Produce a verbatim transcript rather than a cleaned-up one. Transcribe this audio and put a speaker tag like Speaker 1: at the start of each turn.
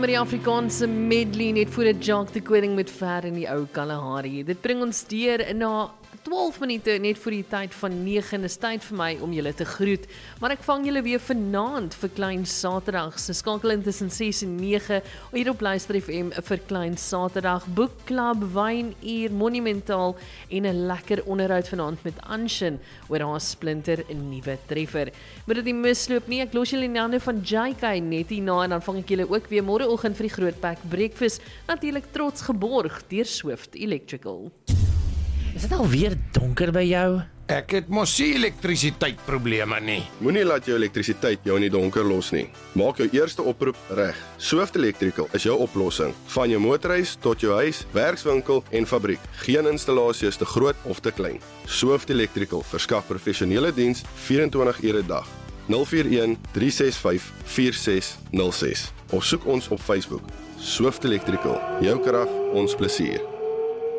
Speaker 1: Met die Afrikaanse medley net voor 'n Jacques de Koning met ver in die ou Kalahari. Dit bring ons deur na twaalf minute net voor die tyd van negen. Is tyd vir my om julle te groet. Maar ek vang julle weer vanaand vir Klein Saterdag. Se skakel in tussen ses en nege hier op Luister F M vir Klein Saterdag. Boekklub, wynuur, monumentaal en 'n lekker onderhoud vanaand met Anshin oor haar splinter 'n nuwe treffer. Moet dit nie misloop nie. Ek los julle in die hande van J K net hierna en dan vang ek julle ook weer môreoggend vir die Groot Pack Breakfast. Natuurlik trots geborg deur Swift Electrical.
Speaker 2: Is dit alweer donker by jou?
Speaker 3: Ek het mos nie elektrisiteitprobleme nie.
Speaker 4: Moenie laat jou elektrisiteit jou in die donker los nie. Maak jou eerste oproep reg. Swift Electrical is jou oplossing. Van jou motorhuis tot jou huis, werkswinkel en fabriek. Geen installasie is te groot of te klein. Swift Electrical verskaf professionele diens vyf en twintig ure 'n dag. nul vier een, drie ses vyf, vier ses nul ses of soek ons op Facebook. Swift Electrical, jou krag, ons plesier.